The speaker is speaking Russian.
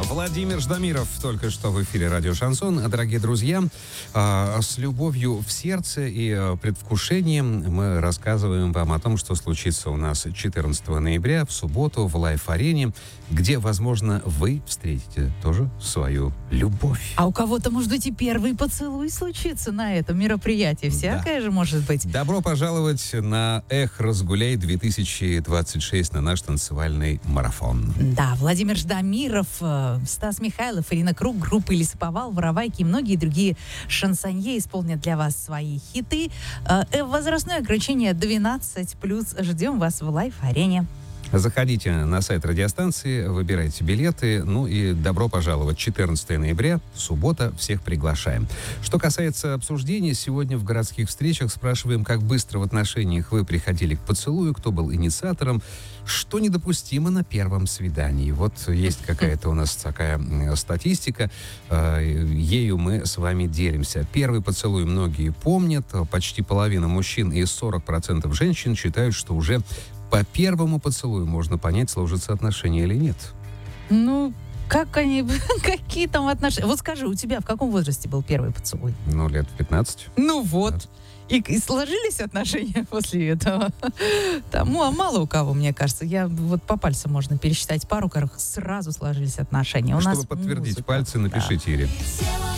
Владимир Ждамиров только что в эфире радио «Шансон». Дорогие друзья, с любовью в сердце и предвкушением мы рассказываем вам о том, что случится у нас 14 ноября в субботу в Лайф-арене, где, возможно, вы встретите тоже свою любовь. А у кого-то, может быть, и первый поцелуй случится на этом мероприятии. Всякое же может быть. Добро пожаловать на «Эх, разгуляй 2026», на наш танцевальный марафон. Да, Владимир Ждамиров, Стас Михайлов, Ирина Круг, группа «Лесоповал», «Воровайки» и многие другие шансонье исполнят для вас свои хиты. Возрастное ограничение 12+. Ждем вас в Лайф-арене. Заходите на сайт радиостанции, выбирайте билеты, ну и добро пожаловать. 14 ноября, суббота, всех приглашаем. Что касается обсуждений, сегодня в городских встречах спрашиваем, как быстро в отношениях вы приходили к поцелую, кто был инициатором, что недопустимо на первом свидании. Вот есть какая-то у нас такая статистика, ею мы с вами делимся. Первый поцелуй многие помнят, почти половина мужчин и 40% женщин считают, что уже по первому поцелую можно понять, сложатся отношения или нет. Ну, как они, какие там отношения? Вот скажи, у тебя в каком возрасте был первый поцелуй? Ну, лет 15. Ну вот. И сложились отношения после этого? Там, мало у кого, мне кажется. Вот по пальцам можно пересчитать пару, у которых сразу сложились отношения. Чтобы подтвердить пальцы, напишите Ире.